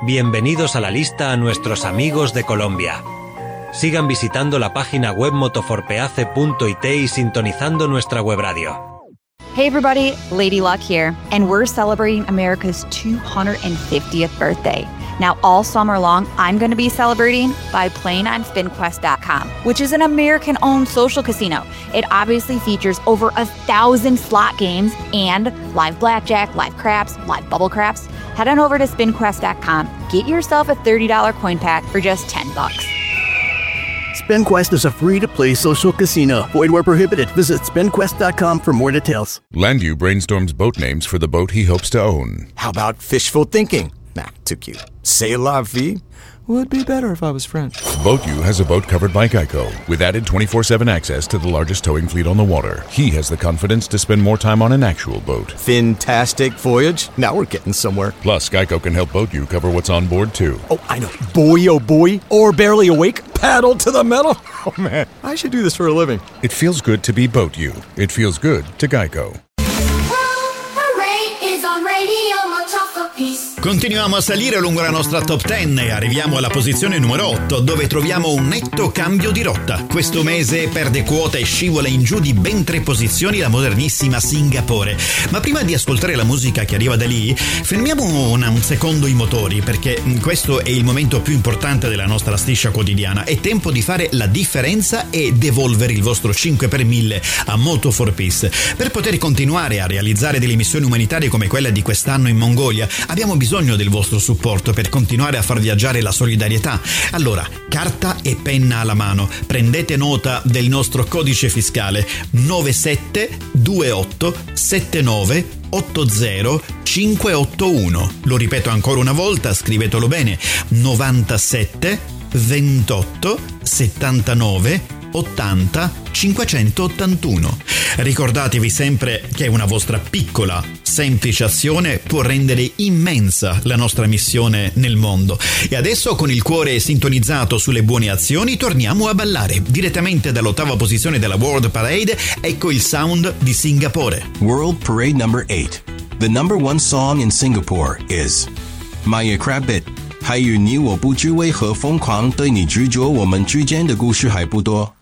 Bienvenidos a la lista a nuestros amigos de Colombia. Sigan visitando la página web motoforpeace.it y sintonizando nuestra web radio. Hey everybody, Lady Luck here, and we're celebrating America's 250th birthday. Now, all summer long, I'm going to be celebrating by playing on SpinQuest.com, which is an American-owned social casino. It obviously features over 1,000 slot games and live blackjack, live craps, live bubble craps. Head on over to SpinQuest.com. Get yourself a $30 coin pack for just $10. SpinQuest is a free-to-play social casino. Void where prohibited. Visit SpinQuest.com for more details. Landu brainstorms boat names for the boat he hopes to own. How about fishful thinking? Nah, too cute. C'est la vie would be better if I was French. BoatU has a boat covered by Geico, with added 24/7 access to the largest towing fleet on the water. He has the confidence to spend more time on an actual boat. Fantastic voyage. Now we're getting somewhere. Plus, Geico can help BoatU cover what's on board, too. Oh, I know. Boy, oh boy. Or barely awake. Paddle to the metal. Oh, man. I should do this for a living. It feels good to be BoatU. It feels good to Geico. Continuiamo a salire lungo la nostra top 10 e arriviamo alla posizione numero 8, dove troviamo un netto cambio di rotta. Questo mese perde quota e scivola in giù di ben 3 posizioni la modernissima Singapore. Ma prima di ascoltare la musica che arriva da lì, fermiamo un secondo i motori, perché questo è il momento più importante della nostra striscia quotidiana. È tempo di fare la differenza e devolvere il vostro 5 per 1000 a Moto for Peace. Per poter continuare a realizzare delle missioni umanitarie come quella di quest'anno in Mongolia, abbiamo bisogno del vostro supporto per continuare a far viaggiare la solidarietà. Allora, carta e penna alla mano, prendete nota del nostro codice fiscale 97287980 Lo ripeto ancora una volta, scrivetelo bene: 97 28 79 80 581. Ricordatevi sempre che una vostra piccola, semplice azione può rendere immensa la nostra missione nel mondo. E adesso, con il cuore sintonizzato sulle buone azioni, torniamo a ballare. Direttamente dall'8ª posizione della World Parade, ecco il sound di Singapore. World Parade number 8. The number 1 song in Singapore is My Crab It. 还有你我不知为何疯狂对你执着，我们之间的故事还不多。